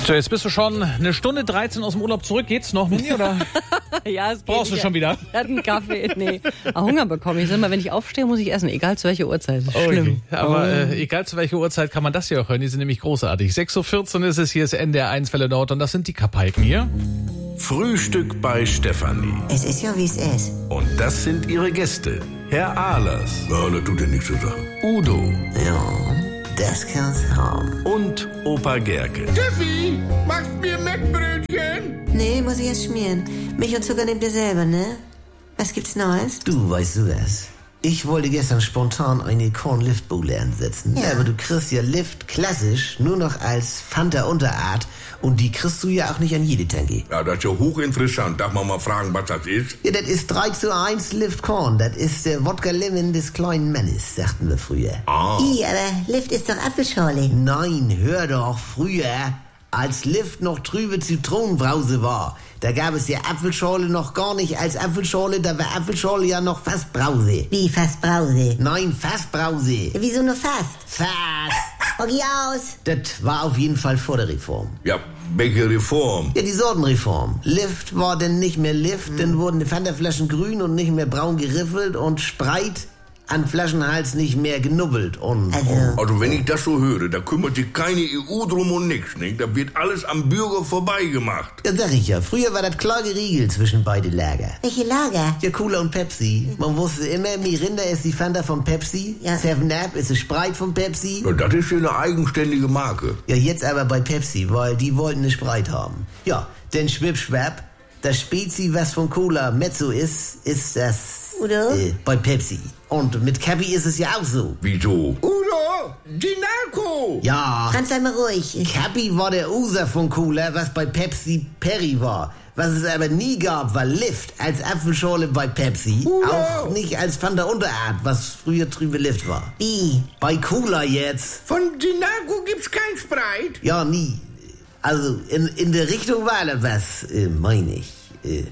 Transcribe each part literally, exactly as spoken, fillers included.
So, jetzt bist du schon eine Stunde dreizehn aus dem Urlaub zurück. Geht's noch, Mini, oder? Ja, es geht. Brauchst du schon wieder? Einen Kaffee, nee. Aber Hunger bekomme ich. Immer, wenn ich aufstehe, muss ich essen, egal zu welcher Uhrzeit. Schlimm. Okay. Aber äh, egal zu welcher Uhrzeit kann man das hier auch hören. Die sind nämlich großartig. sechs Uhr vierzehn ist es, hier ist N D R eins Welle Nord und das sind die Kapaiken hier. Frühstück bei Stefanie. Es ist ja, wie es ist. Und das sind ihre Gäste. Herr Ahlers. Ja, das tut ja nichts zu sagen. Udo. Ja, das kann's haben. Und Opa Gerke. Steffi, machst mir Mettbrötchen? Nee, muss ich erst schmieren. Milch und Zucker nehmt ihr selber, ne? Was gibt's Neues? Du, weißt du was? Ich wollte gestern spontan eine Corn-Lift-Bowle ansetzen. Ja. Aber du kriegst ja Lift klassisch nur noch als Fanta-Unterart. Und die kriegst du ja auch nicht an jede Tanke. Ja, das ist ja hochinteressant. Darf man mal fragen, was das ist? Ja, das ist drei zu eins Lift Corn. Das ist der Wodka-Lemon des kleinen Mannes, sagten wir früher. Ah. I, aber Lift ist doch Apfelschorle. Nein, hör doch, früher, als Lift noch trübe Zitronenbrause war, da gab es ja Apfelschorle noch gar nicht als Apfelschorle, da war Apfelschorle ja noch fast Brause. Wie fast Brause? Nein, fast Brause. Wieso nur fast? Fast. Okay, aus. Das war auf jeden Fall vor der Reform. Ja, welche Reform? Ja, die Sortenreform. Lift war dann nicht mehr Lift, hm. dann wurden die Fanta-Flaschen grün und nicht mehr braun geriffelt und Spreit an Flaschenhals nicht mehr genubbelt und... Also, und Also wenn ich das so höre, da kümmert sich keine E U drum und nix, nicht? Da wird alles am Bürger vorbeigemacht. ja, sag ich ja, früher war das klar geriegelt zwischen beide Lager. welche Lager? Ja, Cola und Pepsi. Man wusste immer, Mirinda ist die Fanta von Pepsi, Ja. Seven Up ist die Sprite von Pepsi. Ja, das ist ja eine eigenständige Marke. Ja, jetzt aber bei Pepsi, weil die wollten eine Sprite haben. Ja, denn Schwippschwapp, das Spezi, was von Cola Mezzo ist, ist das Udo? äh, bei Pepsi. Und mit Cappy ist es ja auch so. Wieso? Udo, die Narko! Ja, Franz, sei mal ruhig. Cappy war der User von Cola, was bei Pepsi Perry war. Was es aber nie gab, war Lift als Apfelschorle bei Pepsi. Udo! Auch nicht als Fanta Unterart, was früher trübe Lift war. Wie? Bei Cola jetzt. Von die Narko gibt's kein Sprite. Ja, nie. Also in, in der Richtung war da was, äh, meine ich. Äh,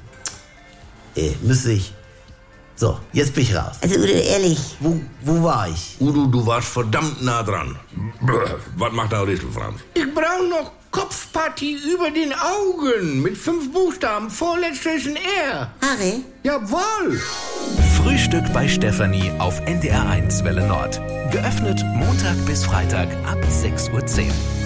äh, müsste ich... So, jetzt bin ich raus. Also, Udo, ehrlich. Wo, wo war ich? Udo, du warst verdammt nah dran. Brr, was macht der Rissel, Franz? Ich brauche noch Kopfpartie über den Augen mit fünf Buchstaben. Vorletzter ist ein R. Haare? Jawohl. Frühstück bei Stefanie auf N D R eins Welle Nord. Geöffnet Montag bis Freitag ab sechs Uhr zehn.